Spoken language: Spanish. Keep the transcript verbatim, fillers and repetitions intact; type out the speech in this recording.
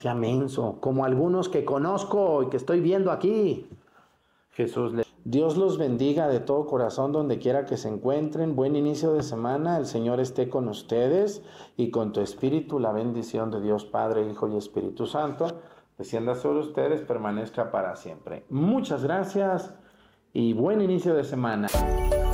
sea menso, como algunos que conozco y que estoy viendo aquí. Jesús le... Dios los bendiga de todo corazón donde quiera que se encuentren. Buen inicio de semana. El Señor esté con ustedes y con tu espíritu. La bendición de Dios Padre, Hijo y Espíritu Santo descienda sobre ustedes, permanezca para siempre. Muchas gracias y buen inicio de semana.